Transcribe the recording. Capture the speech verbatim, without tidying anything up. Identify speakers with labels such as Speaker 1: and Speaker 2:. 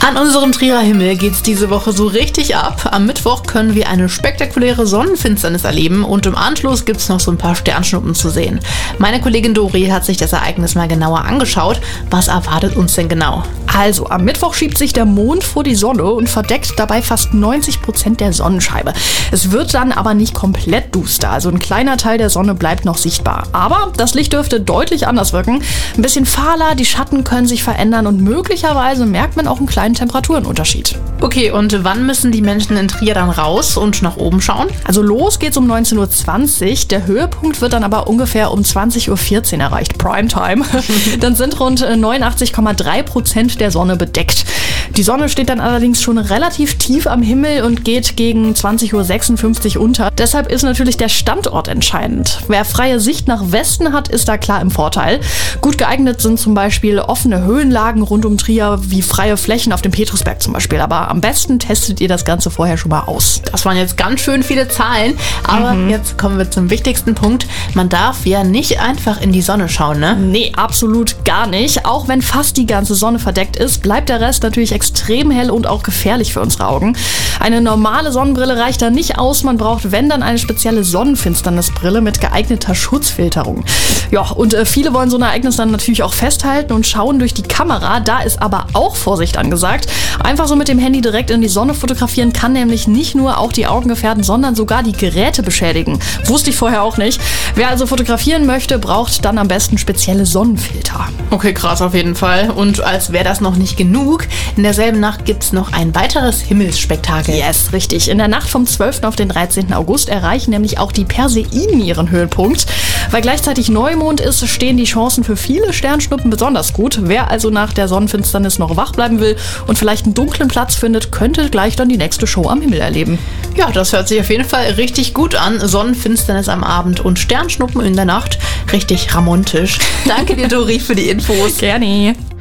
Speaker 1: An unserem Trierer Himmel geht's diese Woche so richtig ab. Am Mittwoch können wir eine spektakuläre Sonnenfinsternis erleben und im Anschluss gibt's noch so ein paar Sternschnuppen zu sehen. Meine Kollegin Dori hat sich das Ereignis mal genauer angeschaut. Was erwartet uns denn genau?
Speaker 2: Also, am Mittwoch schiebt sich der Mond vor die Sonne und verdeckt dabei fast neunzig Prozent der Sonnenscheibe. Es wird dann aber nicht komplett duster, also ein kleiner Teil der Sonne bleibt noch sichtbar. Aber das Licht dürfte deutlich anders wirken. Ein bisschen fahler, die Schatten können sich verändern und möglicherweise merkt man auch einen kleinen Temperaturenunterschied.
Speaker 1: Okay, und wann müssen die Menschen in Trier dann raus und nach oben schauen?
Speaker 2: Also los geht's um neunzehn Uhr zwanzig, der Höhepunkt wird dann aber ungefähr um zwanzig Uhr vierzehn erreicht, Primetime. Dann sind rund neunundachtzig Komma drei Prozent der Sonne bedeckt. Die Sonne steht dann allerdings schon relativ tief am Himmel und geht gegen zwanzig Uhr sechsundfünfzig unter. Deshalb ist natürlich der Standort entscheidend. Wer freie Sicht nach Westen hat, ist da klar im Vorteil. Gut geeignet sind zum Beispiel offene Höhenlagen rund um Trier, wie freie Flächen auf dem Petrusberg zum Beispiel. Aber am besten testet ihr das Ganze vorher schon mal aus.
Speaker 1: Das waren jetzt ganz schön viele Zahlen, aber mhm. jetzt kommen wir zum wichtigsten Punkt. Man darf ja nicht einfach in die Sonne schauen, ne?
Speaker 2: Nee, absolut gar nicht. Auch wenn fast die ganze Sonne verdeckt ist, bleibt der Rest natürlich extrem hell und auch gefährlich für unsere Augen. Eine normale Sonnenbrille reicht da nicht aus. Man braucht, wenn, dann eine spezielle Sonnenfinsternisbrille mit geeigneter Schutzfilterung. Ja, und äh, viele wollen so ein Ereignis dann natürlich auch festhalten und schauen durch die Kamera. Da ist aber auch Vorsicht angesagt. Einfach so mit dem Handy direkt in die Sonne fotografieren kann nämlich nicht nur auch die Augen gefährden, sondern sogar die Geräte beschädigen. Wusste ich vorher auch nicht. Wer also fotografieren möchte, braucht dann am besten spezielle Sonnenfilter.
Speaker 1: Okay, krass auf jeden Fall. Und als wäre das noch nicht genug, in derselben Nacht gibt's noch ein weiteres Himmelsspektakel.
Speaker 2: Yes, richtig. In der Nacht vom zwölften auf den dreizehnten August erreichen nämlich auch die Perseiden ihren Höhepunkt. Weil gleichzeitig Neumond ist, stehen die Chancen für viele Sternschnuppen besonders gut. Wer also nach der Sonnenfinsternis noch wach bleiben will und vielleicht einen dunklen Platz findet, könnte gleich dann die nächste Show am Himmel erleben.
Speaker 1: Ja, das hört sich auf jeden Fall richtig gut an. Sonnenfinsternis am Abend und Sternschnuppen in der Nacht. Richtig ramontisch. Danke dir, Dori, für die Infos.
Speaker 2: Gerne.